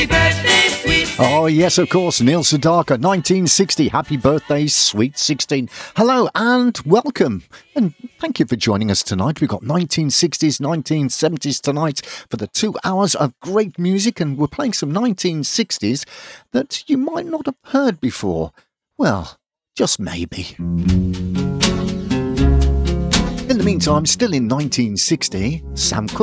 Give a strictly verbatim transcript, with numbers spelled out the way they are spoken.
Oh, yes, of course, Neil Sedaka, nineteen sixty. Happy birthday, sweet sixteen. Hello and welcome. And thank you for joining us tonight. We've got nineteen sixties, nineteen seventies tonight for the two hours of great music. And we're playing some nineteen sixties that you might not have heard before. Well, just maybe. In the meantime, still in nineteen sixty, Sam Cooke.